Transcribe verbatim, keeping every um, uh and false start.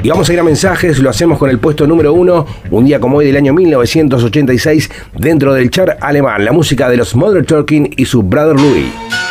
Y vamos a ir a mensajes, lo hacemos con el puesto número uno, un día como hoy del año mil novecientos ochenta y seis, dentro del chart alemán, la música de los Mother Talking y su Brother Louis.